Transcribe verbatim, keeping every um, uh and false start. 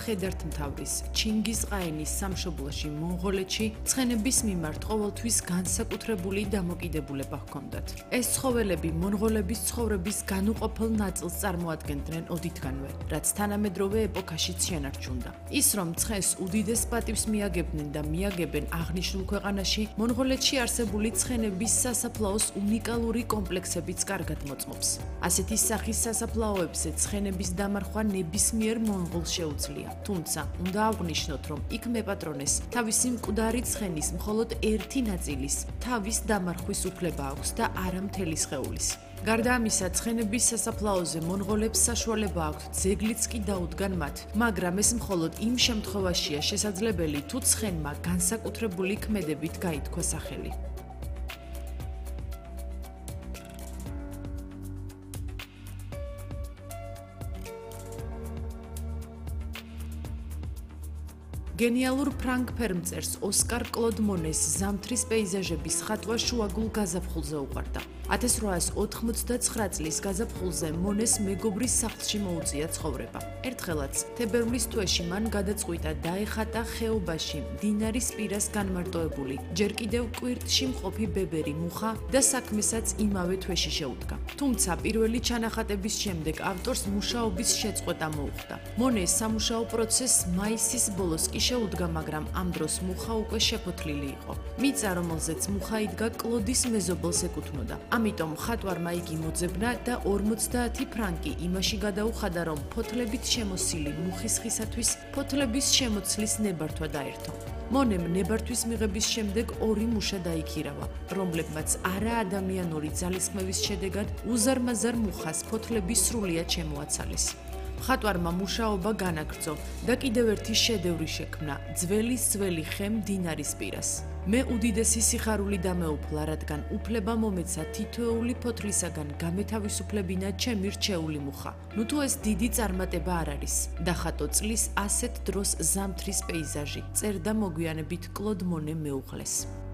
მხედართმთავრის ჩინგიზ ყაენის სამშობლოში მონღოლეთში ცხენების მიმართ ყოველთვის განსაკუთრებული დამოკიდებულება ჰქონდათ. ეს ცხოველები მონღოლების ცხოვრების განუყოფელ ნაწილს წარმოადგენდნენ ოდითგანვე, რაც თანამედროვე ეპოქაშიც შენარჩუნდა. ის რომ ცხენს უდიდეს პატივს მიაგებდნენ და მიაგებენ აღნიშნულ ქვეყანაში, მონღოლეთში არსებული ცხენების სასაფლაოს უნიკალური კომპლექსებიც კარგად მოწმობს. ასეთი სახის სასაფლაოებზე ცხენების დამარხვა ნებისმიერ მონღოლს შეუძლია. თუმცა, უნდა აღვნიშნოთ, რომ იქ მეპატრონეს თავისი მკვდარი ცხენის მხოლოდ ერთი ნაწილის თავის დამარხვის უფლება აქვს და არა მთელი სხეულის. გარდა ამისა, ცხენების სასაფლაოზე მონღოლებს საშუალება აქვთ ძეგლიც კი დაუდგან მათ, მაგრამ ეს მხოლოდ იმ შემთხვევაშია შესაძლებელი, თუ ცხენმა განსაკუთრებული ქმედებით გაითქვა სახელი. გენიალურ ფრანგ ფერმწერს ოსკარ კლოდ მონეს ზამთრის პეიზაჟების ხატვა შუაგულ გაზაფხულზე უყვარდა. ათას რვაას ოთხმოცდაცხრა წლის გაზაფხულზე მონეს მეგობრის სახლში მოუწია ცხოვრება. ერთხელაც თებერვლის თვეში მან გადაწყვიტა დაეხატა ხეობაში მდინარის პირას განმარტოებული, ჯერ კიდევ კვირტში მყოფი ბებერი მუხა და საქმესაც იმავე თვეში შეუდგა. თუმცა პირველი ჩანახატების შემდეგ ავტორს მუშაობის შეწყვეტა მოუხდა. მონე სამუშაო პროცესს მაისის ბოლოს კი შეუდგა, მაგრამ ამ დროს მუხა უკვე შეფოთლილი იყო. მიწა, რომელზეც მუხა იდგა, კლოდის მეზობელს ეკუთვნოდა. ამიტომ ხატვარმა იგი მოძებნა და ორმოცდაათი ფრანკი იმაში გადაუხადა, რომ ფოთლებით შემოსილი მუხის ხისათვის ფოთლების შემოცლის ნებართვა დაერთო. მონემ ნებართვის მიღების შემდეგ ორი მუშა დაიქირავა, რომლებმაც არაადამიანური ძალისხმევის შედეგად უზარმაზარ მუხას ფოთლები სრულიად შემოაცალეს. ხატვარმა მუშაობა განაგრძო და კიდევ ერთი შედევრი შექმნა, ძველი ძველი ხე მდინარის პირას. მე უდიდესი სიხარული დამეუფლა, რადგან უფლება მომეცა თითოეული ფოთლისაგან გამეთავისუფლებინა ჩემი რჩეული მუხა. ნუ თუ ეს დიდი წარმატება არ არის, დახატო წლის ასეთ დროს ზამთრის პეიზაჟი, წერდა მოგვიანებით კლოდ მონე მეუღლეს.